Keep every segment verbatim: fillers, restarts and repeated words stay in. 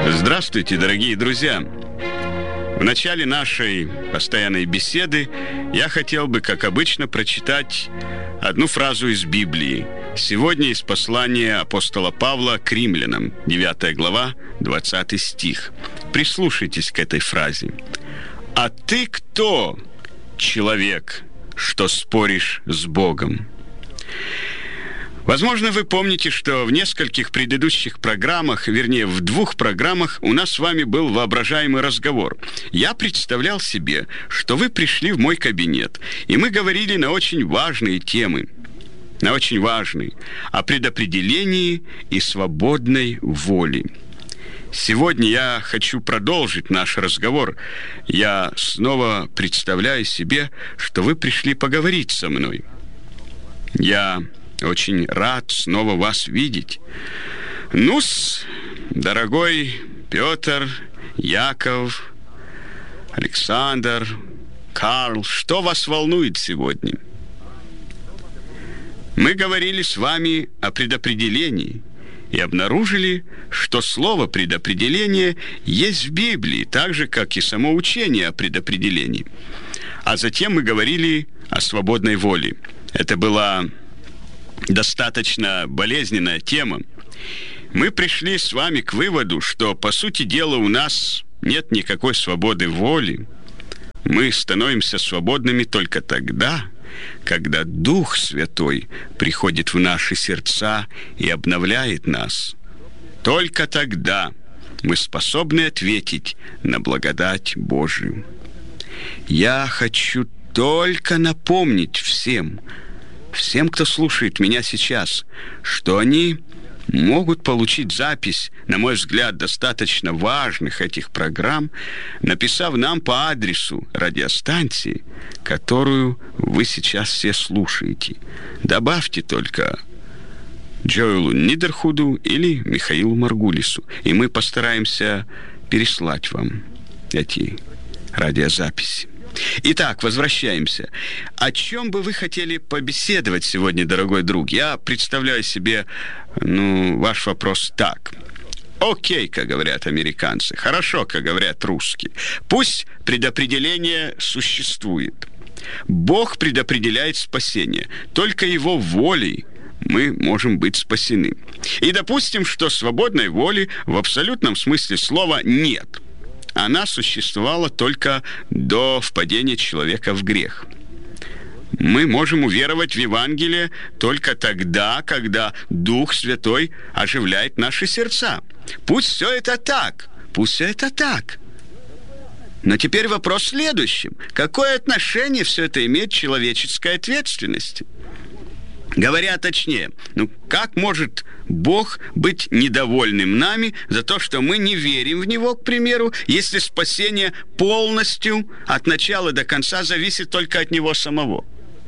Здравствуйте, дорогие друзья! В начале нашей постоянной беседы я хотел бы, как обычно, прочитать одну фразу из Библии. Сегодня из послания апостола Павла к римлянам, девятая глава, двадцатый стих. Прислушайтесь к этой фразе. «А ты кто, человек, что споришь с Богом?» Возможно, вы помните, что в нескольких предыдущих программах, вернее, в двух программах у нас с вами был воображаемый разговор. Я представлял себе, что вы пришли в мой кабинет, и мы говорили на очень важные темы, на очень важные, о предопределении и свободной воле. Сегодня я хочу продолжить наш разговор. Я снова представляю себе, что вы пришли поговорить со мной. Я очень рад снова вас видеть. Ну-с, дорогой Петр, Яков, Александр, Карл, что вас волнует сегодня? Мы говорили с вами о предопределении и обнаружили, что слово «предопределение» есть в Библии, так же, как и само учение о предопределении. А затем мы говорили о свободной воле. Это была достаточно болезненная тема. Мы пришли с вами к выводу, что, по сути дела, у нас нет никакой свободы воли. Мы становимся свободными только тогда, когда Дух Святой приходит в наши сердца и обновляет нас. Только тогда мы способны ответить на благодать Божию. Я хочу только напомнить всем, всем, кто слушает меня сейчас, что они могут получить запись, на мой взгляд, достаточно важных этих программ, написав нам по адресу радиостанции, которую вы сейчас все слушаете. Добавьте только Джоэлу Нидерхуду или Михаилу Маргулису, и мы постараемся переслать вам эти радиозаписи. Итак, возвращаемся. О чем бы вы хотели побеседовать сегодня, дорогой друг? Я представляю себе, ну, ваш вопрос так. Окей, как говорят американцы. Хорошо, как говорят русские. Пусть предопределение существует. Бог предопределяет спасение. Только Его волей мы можем быть спасены. И допустим, что свободной воли в абсолютном смысле слова нет. Она существовала только до впадения человека в грех. Мы можем уверовать в Евангелие только тогда, когда Дух Святой оживляет наши сердца. Пусть все это так, пусть все это так. Но теперь вопрос в следующем. Какое отношение все это имеет к человеческой ответственности? Говоря точнее, ну как может Бог быть недовольным нами за то, что мы не верим в Него, к примеру, если спасение полностью от начала до конца зависит только от Него самого?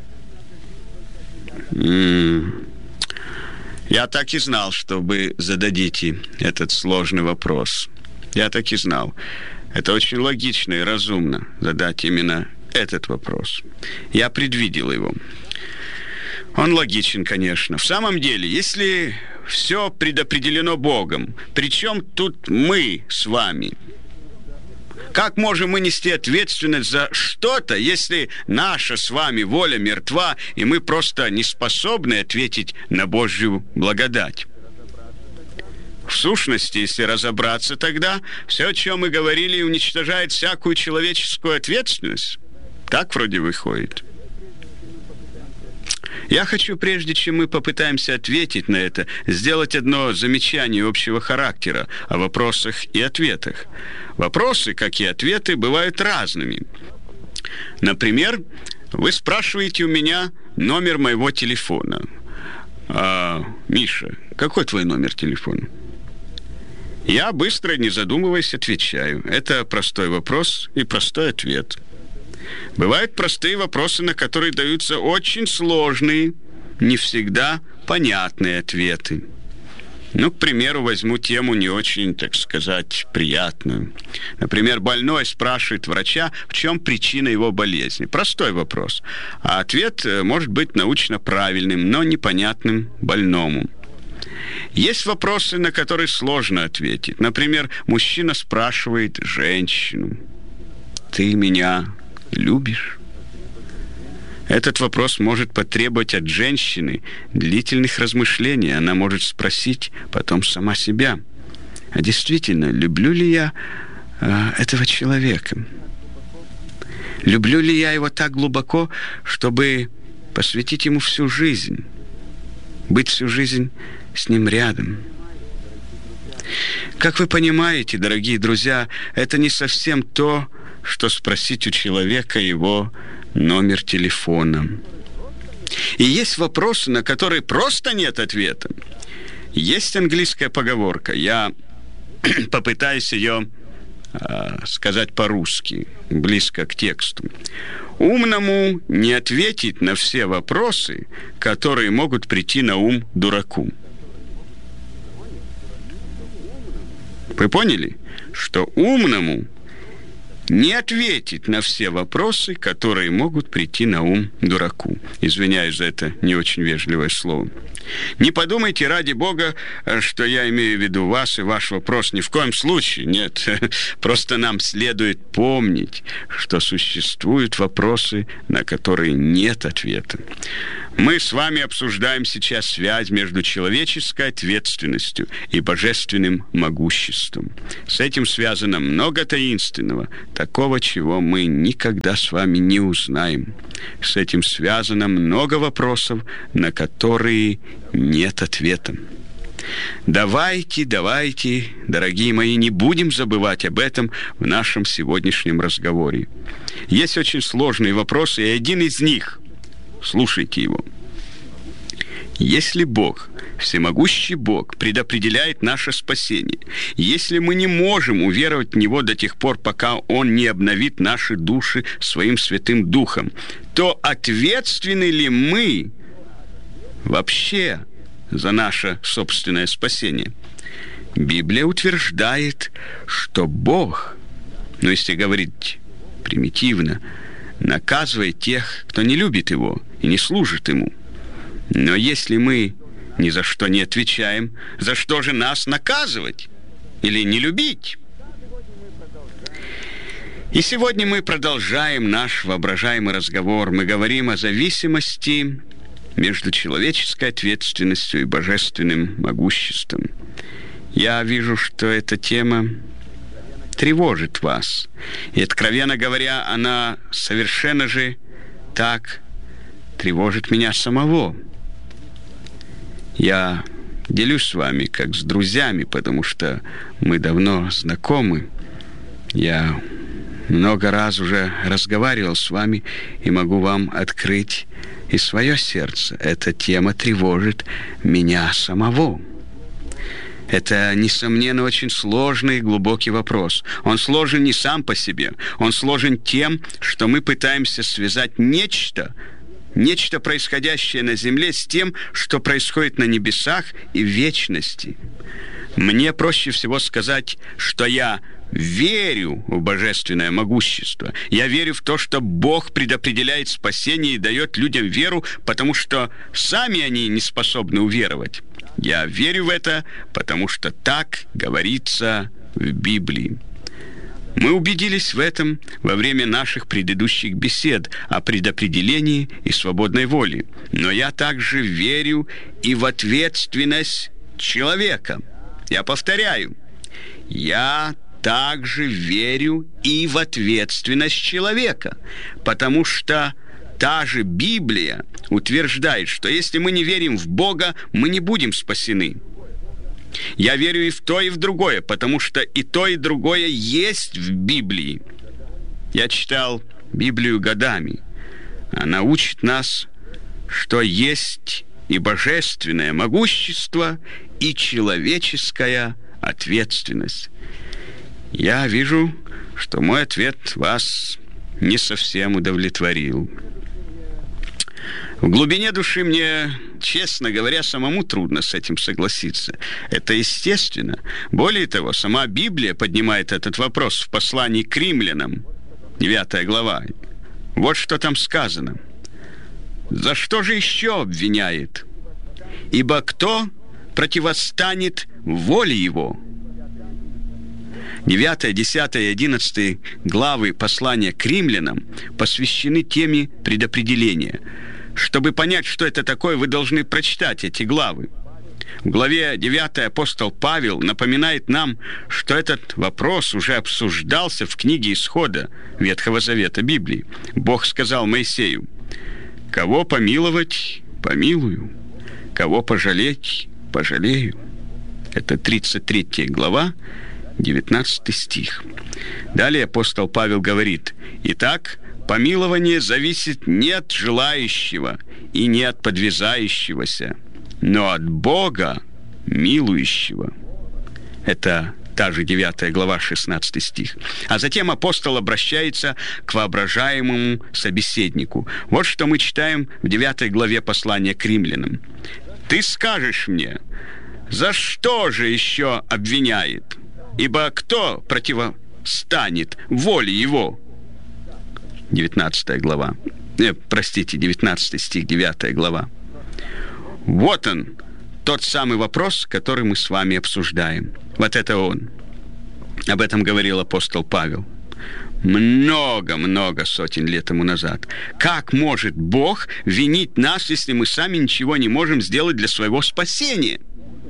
М-м- Я так и знал, что вы зададите этот сложный вопрос. Я так и знал. Это очень логично и разумно задать именно этот вопрос. Я предвидел его. Он логичен, конечно. В самом деле, если все предопределено Богом, причем тут мы с вами, как можем мы нести ответственность за что-то, если наша с вами воля мертва, и мы просто не способны ответить на Божью благодать? В сущности, если разобраться, тогда все, о чем мы говорили, уничтожает всякую человеческую ответственность. Так вроде выходит. Я хочу, прежде чем мы попытаемся ответить на это, сделать одно замечание общего характера о вопросах и ответах. Вопросы, как и ответы, бывают разными. Например, вы спрашиваете у меня номер моего телефона. А, Миша, какой твой номер телефона? Я быстро, не задумываясь, отвечаю. Это простой вопрос и простой ответ. Бывают простые вопросы, на которые даются очень сложные, не всегда понятные ответы. Ну, к примеру, возьму тему не очень, так сказать, приятную. Например, больной спрашивает врача, в чем причина его болезни. Простой вопрос. А ответ может быть научно правильным, но непонятным больному. Есть вопросы, на которые сложно ответить. Например, мужчина спрашивает женщину: «Ты меня любишь?» Этот вопрос может потребовать от женщины длительных размышлений. Она может спросить потом сама себя: а действительно, люблю ли я э, этого человека? Люблю ли я его так глубоко, чтобы посвятить ему всю жизнь, быть всю жизнь с ним рядом? Как вы понимаете, дорогие друзья, это не совсем то, что спросить у человека его номер телефона. И есть вопросы, на которые просто нет ответа. Есть английская поговорка, я попытаюсь ее э, сказать по-русски, близко к тексту. Умному не ответить на все вопросы, которые могут прийти на ум дураку. Вы поняли, что умному не ответить на все вопросы, которые могут прийти на ум дураку. Извиняюсь за это не очень вежливое слово. Не подумайте, ради Бога, что я имею в виду вас и ваш вопрос. Ни в коем случае. Нет. Просто нам следует помнить, что существуют вопросы, на которые нет ответа. Мы с вами обсуждаем сейчас связь между человеческой ответственностью и божественным могуществом. С этим связано много таинственного, такого, чего мы никогда с вами не узнаем. С этим связано много вопросов, на которые нет ответа. Давайте, давайте, дорогие мои, не будем забывать об этом в нашем сегодняшнем разговоре. Есть очень сложные вопросы, и один из них, слушайте его. Если Бог, всемогущий Бог, предопределяет наше спасение, если мы не можем уверовать в Него до тех пор, пока Он не обновит наши души Своим Святым Духом, то ответственны ли мы вообще за наше собственное спасение? Библия утверждает, что Бог, ну если говорить примитивно, наказывает тех, кто не любит Его и не служит Ему. Но если мы ни за что не отвечаем, за что же нас наказывать или не любить? И сегодня мы продолжаем наш воображаемый разговор. Мы говорим о зависимости между человеческой ответственностью и божественным могуществом. Я вижу, что эта тема тревожит вас. И, откровенно говоря, она совершенно же так тревожит меня самого. Я делюсь с вами как с друзьями, потому что мы давно знакомы. Я много раз уже разговаривал с вами и могу вам открыть и свое сердце. Эта тема тревожит меня самого. Это, несомненно, очень сложный и глубокий вопрос. Он сложен не сам по себе. Он сложен тем, что мы пытаемся связать нечто, нечто, происходящее на земле, с тем, что происходит на небесах и в вечности. Мне проще всего сказать, что я верю в божественное могущество. Я верю в то, что Бог предопределяет спасение и дает людям веру, потому что сами они не способны уверовать. Я верю в это, потому что так говорится в Библии. Мы убедились в этом во время наших предыдущих бесед о предопределении и свободной воле. Но я также верю и в ответственность человека. Я повторяю, я также верю и в ответственность человека, потому что та же Библия утверждает, что если мы не верим в Бога, мы не будем спасены. Я верю и в то, и в другое, потому что и то, и другое есть в Библии. Я читал Библию годами. Она учит нас, что есть и божественное могущество, и человеческая ответственность. Я вижу, что мой ответ вас не совсем удовлетворил. В глубине души мне, честно говоря, самому трудно с этим согласиться. Это естественно. Более того, сама Библия поднимает этот вопрос в послании к римлянам, девятая глава. Вот что там сказано. «За что же еще обвиняет? Ибо кто противостанет воле Его. девятая, десятая и одиннадцатая главы послания к римлянам посвящены теме предопределения. Чтобы понять, что это такое, вы должны прочитать эти главы. В главе девятой апостол Павел напоминает нам, что этот вопрос уже обсуждался в книге Исхода Ветхого Завета Библии. Бог сказал Моисею: «Кого помиловать, помилую, кого пожалеть, пожалею». Это тридцать третья глава, девятнадцатый стих. Далее апостол Павел говорит: «Итак, помилование зависит не от желающего и не от подвязающегося, но от Бога милующего». Это та же девятая глава, шестнадцатый стих. А затем апостол обращается к воображаемому собеседнику. Вот что мы читаем в девятой главе послания к римлянам. «Ты скажешь мне, за что же еще обвиняет? Ибо кто противостанет воле его?» девятнадцатая глава. Э, простите, девятнадцатый стих, девятая глава. Вот он, тот самый вопрос, который мы с вами обсуждаем. Вот это он. Об этом говорил апостол Павел много-много сотен лет тому назад. Как может Бог винить нас, если мы сами ничего не можем сделать для своего спасения?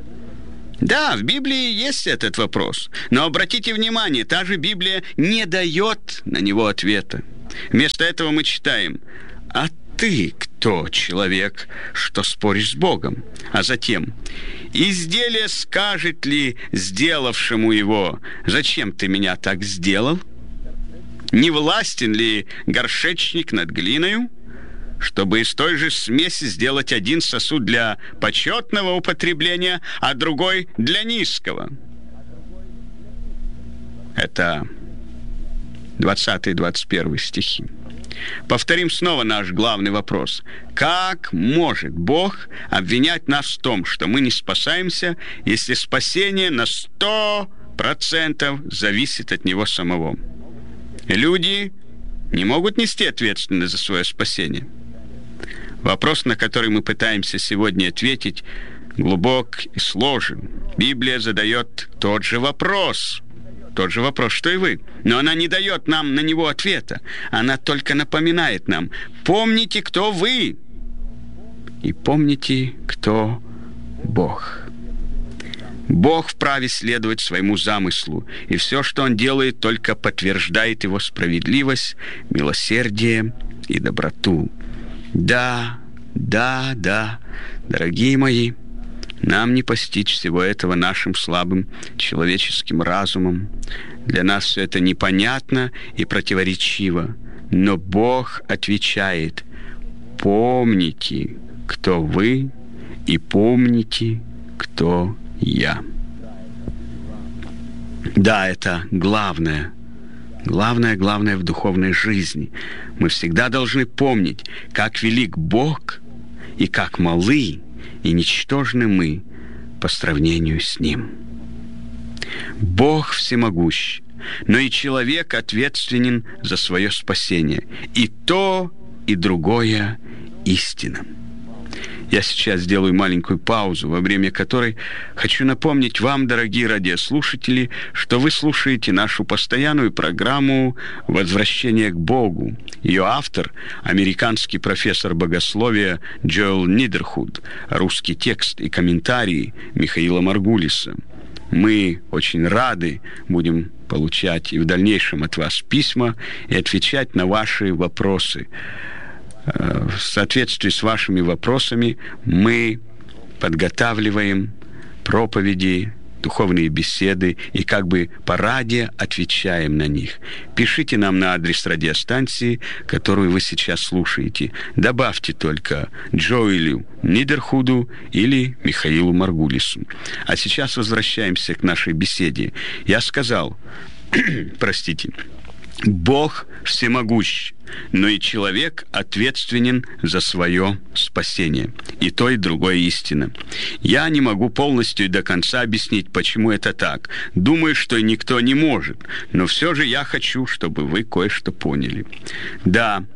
Да, в Библии есть этот вопрос, но обратите внимание, та же Библия не дает на него ответа. Вместо этого мы читаем: «А ты кто, человек, что споришь с Богом?» А затем: «Изделие скажет ли сделавшему его: зачем ты меня так сделал? Не властен ли горшечник над глиною, чтобы из той же смеси сделать один сосуд для почетного употребления, а другой для низкого?» Это двадцатый и двадцать первый стихи. Повторим снова наш главный вопрос. Как может Бог обвинять нас в том, что мы не спасаемся, если спасение на сто процентов зависит от Него самого? Люди не могут нести ответственность за свое спасение. Вопрос, на который мы пытаемся сегодня ответить, глубок и сложен. Библия задает тот же вопрос. Тот же вопрос, что и вы. Но она не дает нам на него ответа. Она только напоминает нам: помните, кто вы, и помните, кто Бог. Бог вправе следовать своему замыслу, и все, что Он делает, только подтверждает Его справедливость, милосердие и доброту. Да, да, да, дорогие мои, нам не постичь всего этого нашим слабым человеческим разумом. Для нас все это непонятно и противоречиво. Но Бог отвечает: помните, кто вы, и помните, кто я. Да, это главное. Главное, главное в духовной жизни. Мы всегда должны помнить, как велик Бог и как малы и ничтожны мы по сравнению с Ним. Бог всемогущ, но и человек ответственен за свое спасение. И то, и другое истина. Я сейчас сделаю маленькую паузу, во время которой хочу напомнить вам, дорогие радиослушатели, что вы слушаете нашу постоянную программу «Возвращение к Богу». Ее автор – американский профессор богословия Джоэл Нидерхуд, русский текст и комментарии Михаила Маргулиса. Мы очень рады будем получать и в дальнейшем от вас письма и отвечать на ваши вопросы. В соответствии с вашими вопросами мы подготавливаем проповеди, духовные беседы и как бы по радио отвечаем на них. Пишите нам на адрес радиостанции, которую вы сейчас слушаете. Добавьте только Джоэлю Нидерхуду или Михаилу Маргулису. А сейчас возвращаемся к нашей беседе. Я сказал, простите, Бог всемогущ, но и человек ответственен за свое спасение. И то, и другое истина. Я не могу полностью и до конца объяснить, почему это так. Думаю, что никто не может. Но все же я хочу, чтобы вы кое-что поняли. Да,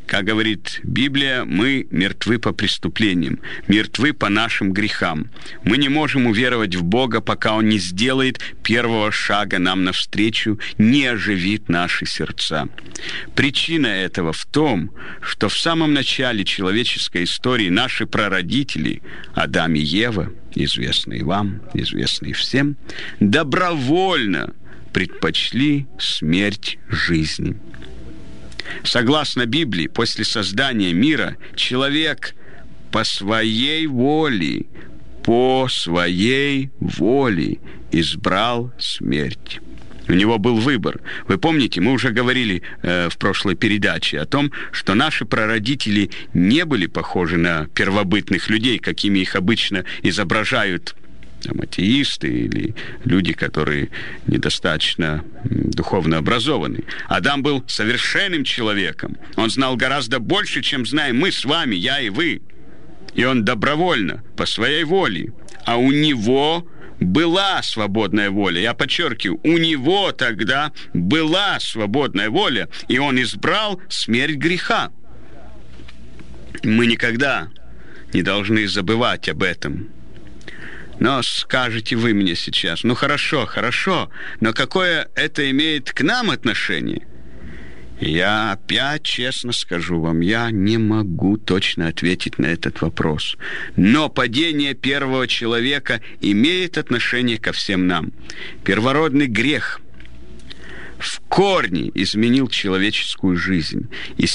Как говорит Библия, мы мертвы по преступлениям, мертвы по нашим грехам. Мы не можем уверовать в Бога, пока Он не сделает первого шага нам навстречу, не оживит наши сердца. Причина этого в том, что в самом начале человеческой истории наши прародители, Адам и Ева, известные вам, известные всем, добровольно предпочли смерть жизни. Согласно Библии, после создания мира человек по своей воле, по своей воле избрал смерть. У него был выбор. Вы помните, мы уже говорили э, в прошлой передаче о том, что наши прародители не были похожи на первобытных людей, какими их обычно изображают там, атеисты или люди, которые недостаточно духовно образованы. Адам был совершенным человеком. Он знал гораздо больше, чем знаем мы с вами, я и вы. И он добровольно, по своей воле. А у него была свободная воля. Я подчеркиваю, у него тогда была свободная воля, и он избрал смерть греха. Мы никогда не должны забывать об этом. Но скажете вы мне сейчас, ну хорошо, хорошо, но какое это имеет к нам отношение? Я опять честно скажу вам, я не могу точно ответить на этот вопрос. Но падение первого человека имеет отношение ко всем нам. Первородный грех в корне изменил человеческую жизнь. И